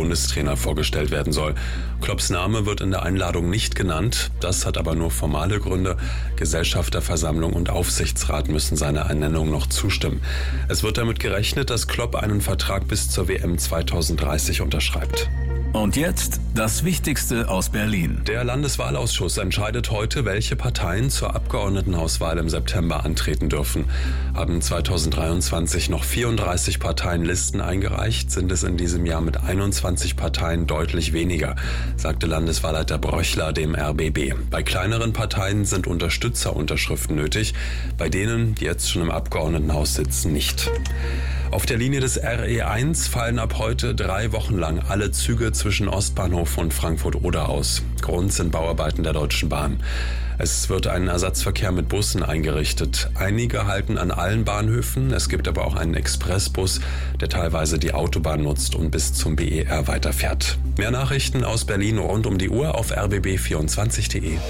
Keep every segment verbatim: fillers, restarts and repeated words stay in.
Bundestrainer vorgestellt werden soll. Klopps Name wird in der Einladung nicht genannt. Das hat aber nur formale Gründe. Gesellschafterversammlung und Aufsichtsrat müssen seiner Ernennung noch zustimmen. Es wird damit gerechnet, dass Klopp einen Vertrag bis zur W M zweitausenddreißig unterschreibt. Und jetzt das Wichtigste aus Berlin. Der Landeswahlausschuss entscheidet heute, welche Parteien zur Abgeordnetenhauswahl im September antreten dürfen. Haben zweitausenddreiundzwanzig noch vierunddreißig Parteien Listen eingereicht, sind es in diesem Jahr mit einundzwanzig Parteien deutlich weniger, sagte Landeswahlleiter Bröchler dem R B B. Bei kleineren Parteien sind Unterstützerunterschriften nötig, bei denen, die jetzt schon im Abgeordnetenhaus sitzen, nicht. Auf der Linie des R E eins fallen ab heute drei Wochen lang alle Züge zwischen Ostbahnhof und Frankfurt-Oder aus. Grund sind Bauarbeiten der Deutschen Bahn. Es wird ein Ersatzverkehr mit Bussen eingerichtet. Einige halten an allen Bahnhöfen. Es gibt aber auch einen Expressbus, der teilweise die Autobahn nutzt und bis zum B E R weiterfährt. Mehr Nachrichten aus Berlin rund um die Uhr auf r b b vierundzwanzig punkt de.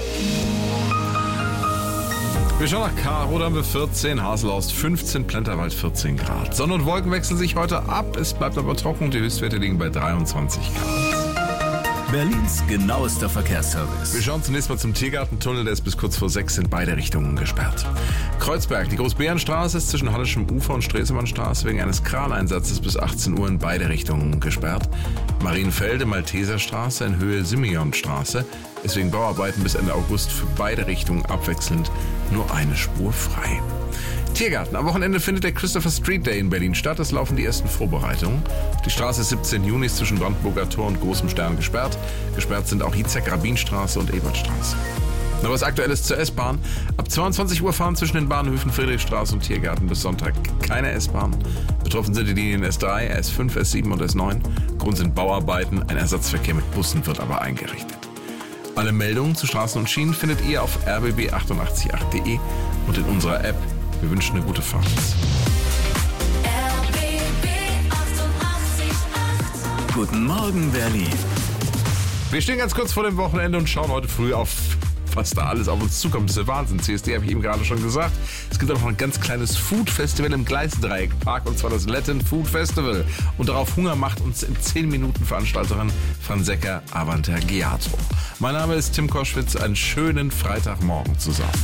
Wir schauen nach Karo, da haben wir vierzehn, Haselhorst fünfzehn, Plenterwald vierzehn Grad. Sonne und Wolken wechseln sich heute ab, es bleibt aber trocken und die Höchstwerte liegen bei dreiundzwanzig Grad. Berlins genauester Verkehrsservice. Wir schauen zunächst mal zum Tiergartentunnel, der ist bis kurz vor sechs in beide Richtungen gesperrt. Kreuzberg, die Großbärenstraße ist zwischen Hallischem Ufer und Stresemannstraße wegen eines Kraneinsatzes bis achtzehn Uhr in beide Richtungen gesperrt. Marienfelde, Malteserstraße in Höhe Simeonstraße ist wegen Bauarbeiten bis Ende August für beide Richtungen abwechselnd nur eine Spur frei. Tiergarten. Am Wochenende findet der Christopher Street Day in Berlin statt. Es laufen die ersten Vorbereitungen. Die Straße ist siebzehnten Juni zwischen Brandenburger Tor und Großem Stern gesperrt. Gesperrt sind auch Hitzek-Rabin-Straße und Ebertstraße. Noch was Aktuelles zur S-Bahn. Ab zweiundzwanzig Uhr fahren zwischen den Bahnhöfen Friedrichstraße und Tiergarten bis Sonntag keine S-Bahn. Betroffen sind die Linien S drei, S fünf, S sieben und S neun. Grund sind Bauarbeiten. Ein Ersatzverkehr mit Bussen wird aber eingerichtet. Alle Meldungen zu Straßen und Schienen findet ihr auf r b b achtundachtzig punkt acht punkt de und in unserer App. Wir wünschen eine gute Fahrt. R B B achtundachtzig Komma acht. Guten Morgen, Berlin. Wir stehen ganz kurz vor dem Wochenende und schauen heute früh auf, was da alles auf uns zukommt. Das ist der Wahnsinn. C S D habe ich eben gerade schon gesagt. Es gibt auch noch ein ganz kleines Food-Festival im Gleisdreieckpark, und zwar das Latin Food Festival. Und darauf Hunger macht uns in zehn Minuten Veranstalterin Franziska Avantergiato. Mein Name ist Tim Koschwitz. Einen schönen Freitagmorgen zusammen.